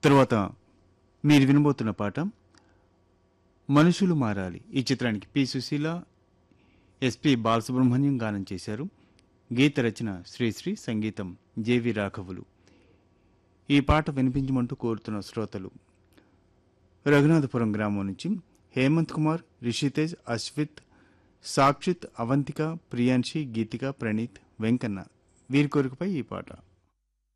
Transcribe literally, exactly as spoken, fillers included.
తర్వాత మీరు వినబోతున్న పాట మనుషులు మారాలి. ఈ చిత్రానికి పి సుశీల, ఎస్పి బాలసుబ్రహ్మణ్యం గానం చేశారు. గీత రచన శ్రీశ్రీ, సంగీతం జేవి రాఘవులు. ఈ పాట వినిపించమంటూ కోరుతున్న శ్రోతలు రఘునాథపురం గ్రామం నుంచి హేమంత్ కుమార్, రిషితేజ్, అశ్విత్, సాక్షిత్, అవంతిక, ప్రియాంశి, గీతిక, ప్రణీత్, వెంకన్న. వీరి కోరికపై ఈ పాట.